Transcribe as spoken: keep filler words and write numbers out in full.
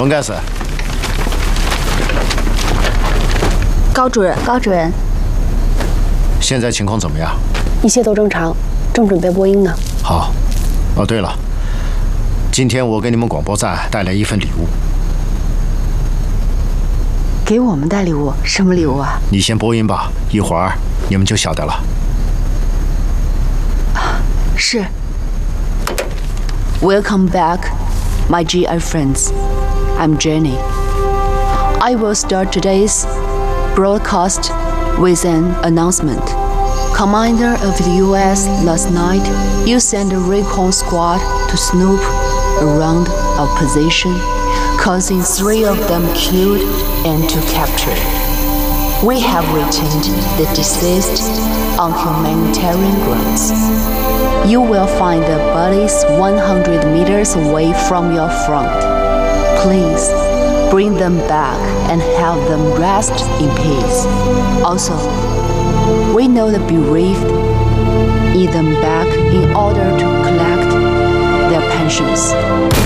文干事， 高主任， 高主任， 现在情况怎么样？ 一切都正常，正准备播音呢。 好。哦，对了，今天我给你们广播站带来一份礼物。 给我们带礼物？什么礼物啊？ 你先播音吧，一会儿你们就晓得了。 是。Welcome back, my G I friends. I'm Jenny. I will start today's broadcast with an announcement. Commander of the U S last night, you sent a recon squad to snoop around our position, causing three of them killed and two captured. We have retained the deceased on humanitarian grounds. You will find the bodies one hundred meters away from your front. Please bring them back and have them rest in peace. Also, we know the bereaved need them back in order to collect their pensions.